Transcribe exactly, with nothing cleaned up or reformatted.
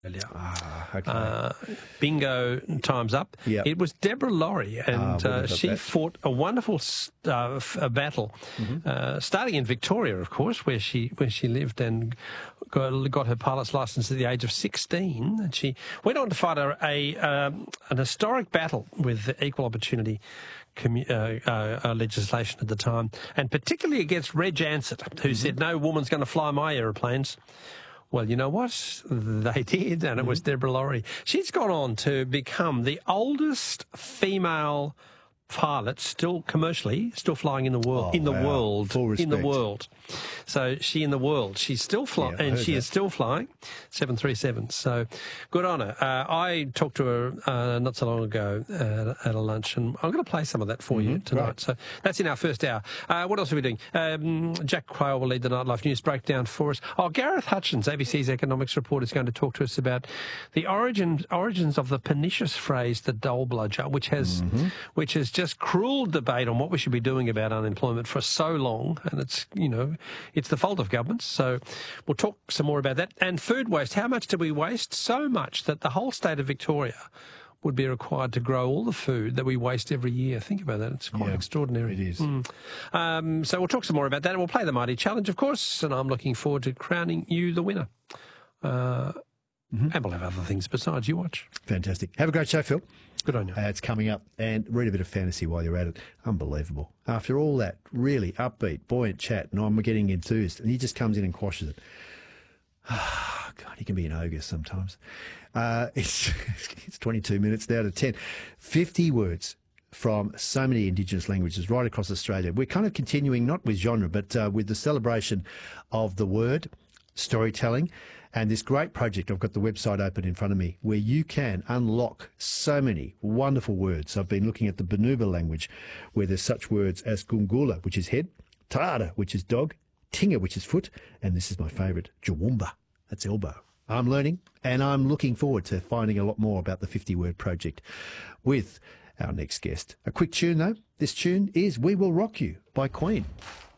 Ah, okay. Uh, bingo, time's up. Yep. It was Deborah Laurie, and Ah, uh, she that. fought a wonderful uh, f- a battle, mm-hmm. uh, starting in Victoria, of course, where she where she lived, and got, got her pilot's license at the age of sixteen. And she went on to fight a, a um, an historic battle with the equal opportunity commu- uh, uh, uh, legislation at the time, and particularly against Reg Ansett, who mm-hmm. said, "No woman's going to fly my aeroplanes." Well, you know what? They did, and it was Deborah Laurie. She's gone on to become the oldest female pilot still commercially still flying in the world. Oh, in the wow. world, Full respect. in the world. So she in the world. She's still flying, yeah, and she that. is still flying seven thirty-seven. So good on her. Uh, I talked to her uh, not so long ago uh, at a lunch, and I'm going to play some of that for mm-hmm. you tonight. Right. So that's in our first hour. Uh, what else are we doing? Um, Jack Quayle will lead the Nightlife News breakdown for us. Oh, Gareth Hutchins, A B C's economics report, is going to talk to us about the origin origins of the pernicious phrase "the dole bludger," which has mm-hmm. which has just cruel debate on what we should be doing about unemployment for so long, and it's, you know, it's the fault of governments. So we'll talk some more about that. And food waste. How much do we waste? So much that the whole state of Victoria would be required to grow all the food that we waste every year. Think about that. It's quite yeah, extraordinary. It is. Mm. Um, so we'll talk some more about that, and we'll play the Mighty Challenge, of course, and I'm looking forward to crowning you the winner. Uh, mm-hmm. And we'll have other things besides you watch. Fantastic. Have a great show, Phil. Good on you. Uh, it's coming up, and read a bit of fantasy while you're at it. Unbelievable. After all that really upbeat, buoyant chat, and I'm getting enthused, and he just comes in and quashes it. Oh, God, he can be an ogre sometimes. Uh, it's, it's twenty-two minutes now to ten. fifty words from so many Indigenous languages right across Australia. We're kind of continuing, not with genre, but uh, with the celebration of the word, storytelling, and this great project. I've got the website open in front of me where you can unlock so many wonderful words. I've been looking at the Banuba language where there's such words as Gungula, which is head, Tada, which is dog, Tinga, which is foot, and this is my favourite, Jawumba, that's elbow. I'm learning, and I'm looking forward to finding a lot more about the fifty-word project with our next guest. A quick tune, though. This tune is We Will Rock You by Queen.